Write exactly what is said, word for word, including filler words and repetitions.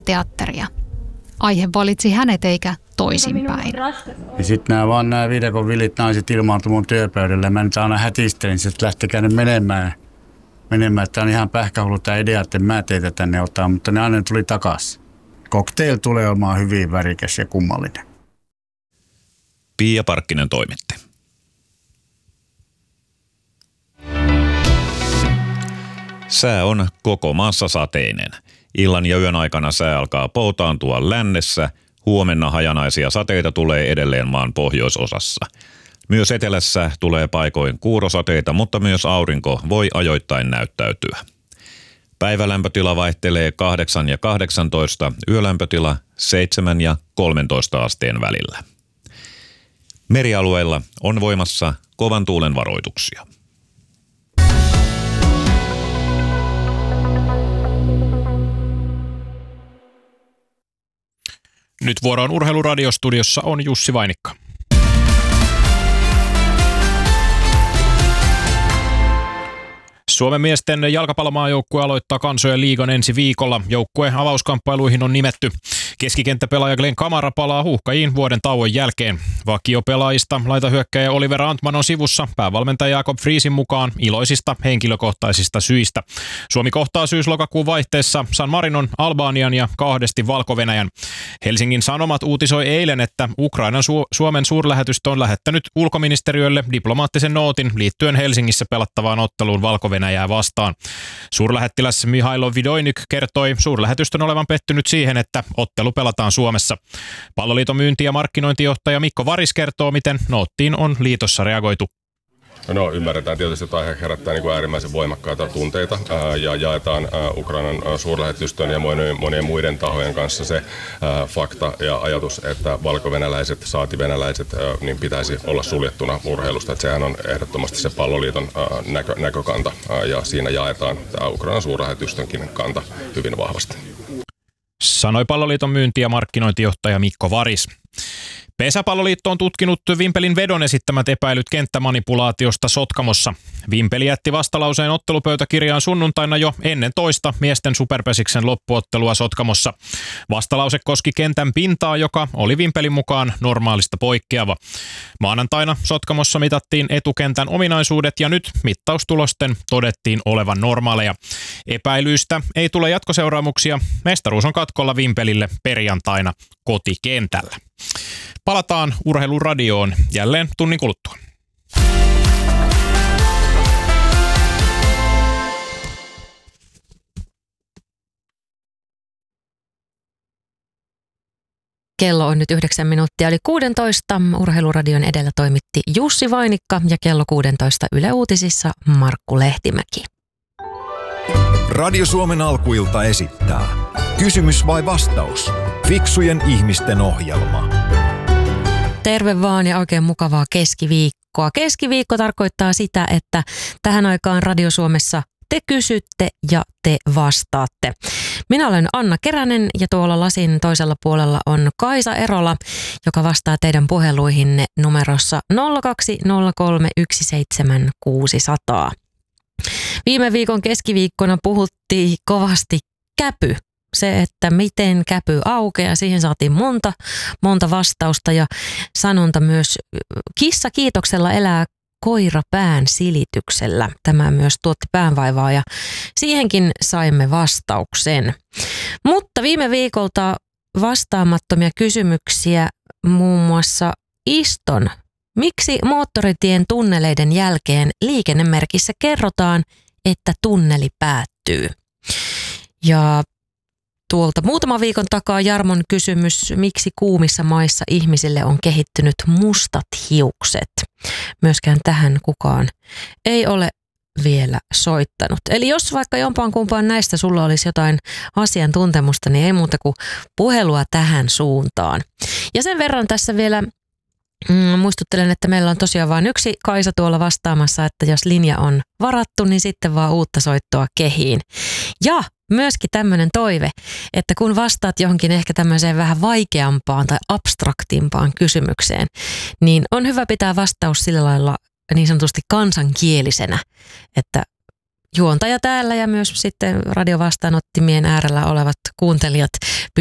teatteria. Aihe valitsi hänet eikä toisinpäin. Ja sitten nämä vaan nämä viidakon villit naiset ilmaantui mun työpöydälle. Mä nyt aina hätistelin, että lähtekää nyt menemään. Menemään, että on ihan pähkähullu tämä idea, että mä teitä tänne ottaa, mutta ne aina tuli takaisin. Cocktail tulee olemaan hyvin värikäs ja kummallinen. Pia Parkkinen toimitti. Sää on koko maassa sateinen. Illan ja yön aikana sää alkaa poutaantua lännessä. Huomenna hajanaisia sateita tulee edelleen maan pohjoisosassa. Myös etelässä tulee paikoin kuurosateita, mutta myös aurinko voi ajoittain näyttäytyä. Päivälämpötila vaihtelee kahdeksan ja kahdeksantoista, yölämpötila seitsemän ja kolmetoista asteen välillä. Merialueilla on voimassa kovan tuulen varoituksia. Nyt vuoroon Urheiluradiostudiossa on Jussi Vainikka. Suomen miesten jalkapallomaajoukkue aloittaa kansojen liigan ensi viikolla. Joukkueen avauskamppailuihin on nimetty. Keskikenttäpelaaja Glenn Kamara palaa Huuhkajiin vuoden tauon jälkeen. Vakiopelaajista laitahyökkäjä Oliver Antman on sivussa päävalmentaja Jakob Friesin mukaan iloisista henkilökohtaisista syistä. Suomi kohtaa syys-lokakuun vaihteessa San Marinon, Albanian ja kahdesti Valko-Venäjän. Helsingin Sanomat uutisoi eilen, että Ukrainan Su- Suomen suurlähetystö on lähettänyt ulkoministeriölle diplomaattisen nootin liittyen Helsingissä pelattavaan otteluun Valko-Venäjää vastaan. Suurlähettiläs Mihailo Vidoinyk kertoi suurlähetystön olevan pettynyt siihen, että ottelu pelataan Suomessa. Palloliiton myynti- ja markkinointijohtaja Mikko Varis kertoo, miten noottiin on liitossa reagoitu. No, ymmärretään tietysti, että aihe herättää niin kuin äärimmäisen voimakkaita tunteita ää, ja jaetaan ää, Ukrainan ää, suurlähetystön ja monien, monien muiden tahojen kanssa se ää, fakta ja ajatus, että valkovenäläiset, saati venäläiset, ää, niin pitäisi olla suljettuna urheilusta. Että sehän on ehdottomasti se palloliiton ää, näkö, näkökanta ää, ja siinä jaetaan tämä Ukrainan suurlähetystönkin kanta hyvin vahvasti. Sanoi Palloliiton myynti- ja markkinointijohtaja Mikko Varis. Pesäpalloliitto on tutkinut Vimpelin vedon esittämät epäilyt kenttämanipulaatiosta Sotkamossa. Vimpeli jätti vastalauseen ottelupöytäkirjaan sunnuntaina jo ennen toista miesten superpesiksen loppuottelua Sotkamossa. Vastalause koski kentän pintaa, joka oli Vimpelin mukaan normaalista poikkeava. Maanantaina Sotkamossa mitattiin etukentän ominaisuudet ja nyt mittaustulosten todettiin olevan normaaleja. Epäilyistä ei tule jatkoseuraamuksia. Mestaruus on katkolla Vimpelille perjantaina kotikentällä. Palataan Urheiluradioon jälleen tunnin kuluttua. Kello on nyt yhdeksän minuuttia yli kuusitoista. Urheiluradion edellä toimitti Jussi Vainikka ja kello kuusitoista Yle Uutisissa Markku Lehtimäki. Radio Suomen alkuilta esittää Kysymys vai vastaus? Fiksujen ihmisten ohjelma. Terve vaan ja oikein mukavaa keskiviikkoa. Keskiviikko tarkoittaa sitä, että tähän aikaan Radio Suomessa te kysytte ja te vastaatte. Minä olen Anna Keränen ja tuolla lasin toisella puolella on Kaisa Erola, joka vastaa teidän puheluihinne numerossa nolla kaksi nolla kolme yksi seitsemän kuusi nolla nolla. Viime viikon keskiviikkona puhuttiin kovasti käpy. Se, että miten käpy aukeaa, siihen saatiin monta, monta vastausta ja sanonta myös kissa kiitoksella elää koira pään silityksellä. Tämä myös tuotti päänvaivaa ja siihenkin saimme vastauksen. Mutta viime viikolta vastaamattomia kysymyksiä muun muassa Iston. Miksi moottoritien tunneleiden jälkeen liikennemerkissä kerrotaan, että tunneli päättyy? Ja tuolta muutama viikon takaa Jarmon kysymys, miksi kuumissa maissa ihmisille on kehittynyt mustat hiukset. Myöskään tähän kukaan ei ole vielä soittanut. Eli jos vaikka jompaan kumpaan näistä sulla olisi jotain asiantuntemusta, niin ei muuta kuin puhelua tähän suuntaan. Ja sen verran tässä vielä mm, muistuttelen, että meillä on tosiaan vain yksi Kaisa tuolla vastaamassa, että jos linja on varattu, niin sitten vaan uutta soittoa kehiin. Ja myöskin tämmöinen toive, että kun vastaat johonkin ehkä tämmöiseen vähän vaikeampaan tai abstraktimpaan kysymykseen, niin on hyvä pitää vastaus sillä lailla niin sanotusti kansankielisenä, että juontaja täällä ja myös sitten radiovastaanottimien äärellä olevat kuuntelijat